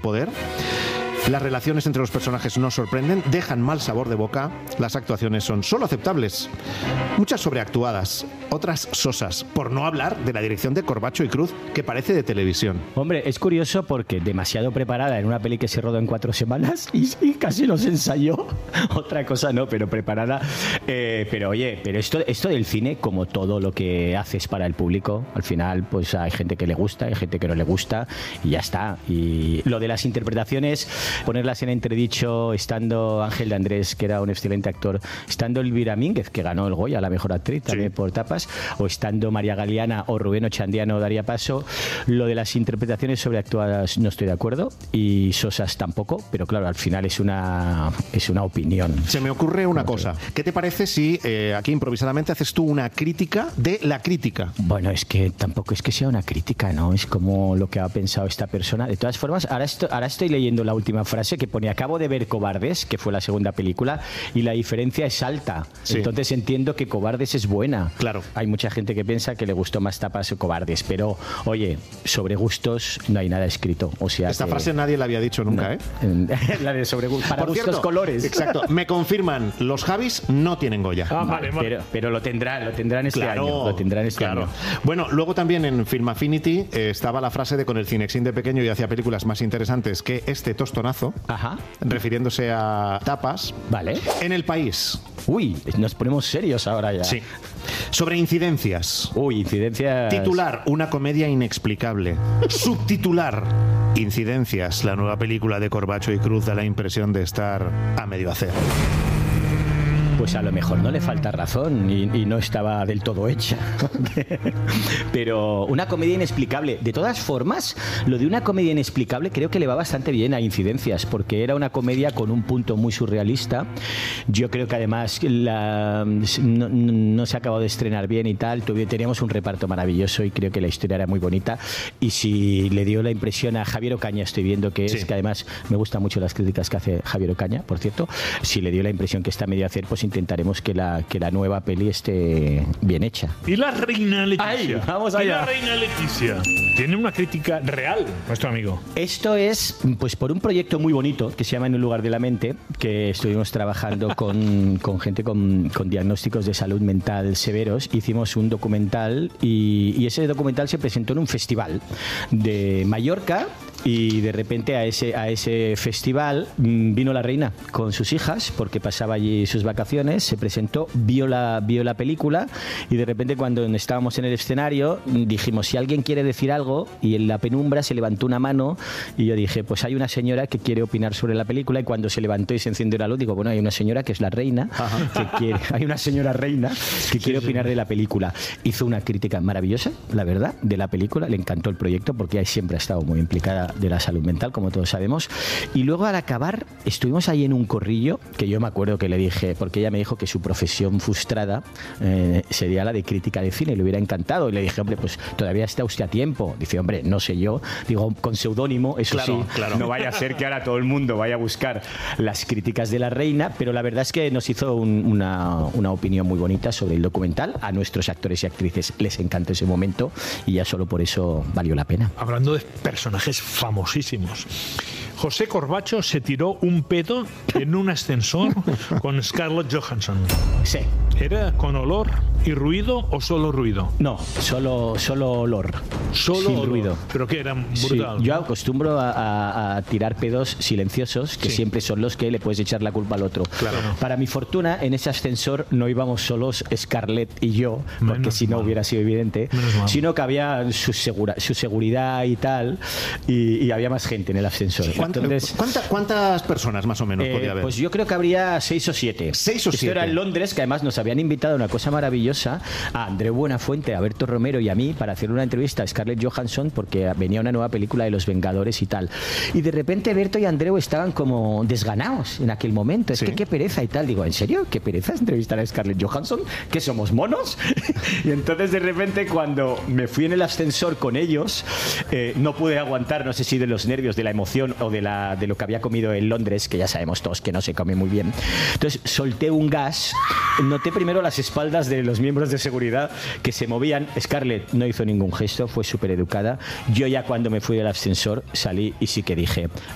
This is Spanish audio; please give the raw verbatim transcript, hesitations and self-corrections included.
poder. Las relaciones entre los personajes no sorprenden, dejan mal sabor de boca, las actuaciones son solo aceptables, muchas sobreactuadas, otras sosas, por no hablar de la dirección de Corbacho y Cruz, que parece de televisión. Hombre, es curioso porque demasiado preparada en una peli que se rodó en cuatro semanas y, y casi no se ensayó. Otra cosa no, pero preparada. Eh, pero oye, pero esto, esto del cine, como todo lo que haces para el público, al final pues hay gente que le gusta, hay gente que no le gusta y ya está. Y lo de las interpretaciones, ponerlas en entredicho, estando Ángel de Andrés, que era un excelente actor, estando Elvira Mínguez, que ganó el Goya, la mejor actriz, también sí, por Tapas, o estando María Galeana o Rubén Ochandiano daría paso. Lo de las interpretaciones sobreactuadas no estoy de acuerdo, y sosas tampoco, pero claro, al final es una, es una opinión. Se me ocurre una cosa. ¿Qué te parece si eh, aquí improvisadamente haces tú una crítica de la crítica? Bueno, es que tampoco es que sea una crítica, ¿no? Es como lo que ha pensado esta persona. De todas formas, ahora, esto, ahora estoy leyendo la última frase que pone: acabo de ver Cobardes, que fue la segunda película, y la diferencia es alta. Sí. Entonces entiendo que Cobardes es buena. Claro. Hay mucha gente que piensa que le gustó más Tapas o Cobardes, pero oye, sobre gustos no hay nada escrito. O sea, esta que... frase nadie la había dicho nunca, ¿eh? La de sobre para Por gustos cierto, colores. Exacto. Me confirman, los Javis no tienen Goya. Ah, vale, vale. Pero, pero lo tendrán, lo tendrán este claro, año. Lo tendrán este claro. año. Bueno, luego también en Film Affinity eh, estaba la frase de: con el Cinexin de pequeño y hacía películas más interesantes que este tostonazo. Ajá. Refiriéndose a Tapas. Vale. En El País. Uy, nos ponemos serios ahora ya. Sí. Sobre incidencias. Uy, incidencias. Titular: una comedia inexplicable. Subtitular: Incidencias. La nueva película de Corbacho y Cruz da la impresión de estar a medio hacer. Pues a lo mejor no le falta razón y, y no estaba del todo hecha. Pero una comedia inexplicable. De todas formas, lo de una comedia inexplicable creo que le va bastante bien a Incidencias, porque era una comedia con un punto muy surrealista. Yo creo que además la, no, no se ha acabado de estrenar bien y tal. Teníamos un reparto maravilloso y creo que la historia era muy bonita. Y si le dio la impresión a Javier Ocaña, estoy viendo que es, sí, que además me gustan mucho las críticas que hace Javier Ocaña, por cierto, si le dio la impresión que está a medio hacer, pues intentaremos que la, que la nueva peli esté bien hecha. Y la reina Leticia. Ay, vamos allá. Y la reina Leticia. Tiene una crítica real, nuestro amigo. Esto es, pues, por un proyecto muy bonito que se llama En un lugar de la mente, que estuvimos trabajando con, con gente con, con diagnósticos de salud mental severos. Hicimos un documental y, y ese documental se presentó en un festival de Mallorca. Y de repente a ese, a ese festival vino la reina con sus hijas, porque pasaba allí sus vacaciones, se presentó, vio la, vio la película, y de repente cuando estábamos en el escenario dijimos: si alguien quiere decir algo, y en la penumbra se levantó una mano y yo dije: pues hay una señora que quiere opinar sobre la película. Y cuando se levantó y se encendió la luz, digo: bueno, hay una señora que es la reina, que quiere, hay una señora reina que quiere sí, opinar sí. de la película. Hizo una crítica maravillosa, la verdad, de la película, le encantó el proyecto porque ahí siempre ha estado muy implicada de la salud mental, como todos sabemos. Y luego al acabar estuvimos ahí en un corrillo, que yo me acuerdo que le dije, porque ella me dijo que su profesión frustrada eh, sería la de crítica de cine, le hubiera encantado, y le dije: hombre, pues todavía está usted a tiempo. Dice: hombre, no sé yo, digo, con seudónimo, eso claro, sí, claro. No vaya a ser que ahora todo el mundo vaya a buscar las críticas de la reina. Pero la verdad es que nos hizo un, una, una opinión muy bonita sobre el documental. A nuestros actores y actrices les encantó ese momento y ya solo por eso valió la pena. Hablando de personajes famosísimos, José Corbacho se tiró un pedo en un ascensor con Scarlett Johansson. Sí. ¿Era con olor y ruido o solo ruido? No, solo, solo olor. Solo sin olor. ruido. Pero que era brutal. Sí, yo acostumbro a, a, a tirar pedos silenciosos, que sí, siempre son los que le puedes echar la culpa al otro. Claro. Para mi fortuna, en ese ascensor no íbamos solos Scarlett y yo, porque Menos si no mal. hubiera sido evidente, sino que había su, segura, su seguridad y tal, y, y había más gente en el ascensor. ¿Cuánta, Entonces, ¿cuánta, ¿Cuántas personas más o menos eh, podía haber? Pues yo creo que habría seis o siete. Seis o Esto siete. era en Londres, que además nos habían invitado a una cosa maravillosa, a Andreu Buenafuente, a Berto Romero y a mí, para hacer una entrevista a Scarlett Johansson, porque venía una nueva película de Los Vengadores y tal. Y de repente Berto y Andreu estaban como desganados en aquel momento. Es sí. que qué pereza y tal. Digo: ¿en serio? ¿Qué pereza entrevistar a Scarlett Johansson? ¿Que somos monos? Y entonces de repente cuando me fui en el ascensor con ellos, eh, no pude aguantar, no sé si de los nervios, de la emoción o de, la, de lo que había comido en Londres, que ya sabemos todos que no se come muy bien. Entonces solté un gas, noté primero las espaldas de los miembros de seguridad que se movían. Scarlett no hizo ningún gesto, fue súper educada. Yo ya cuando me fui del ascensor salí y sí que dije: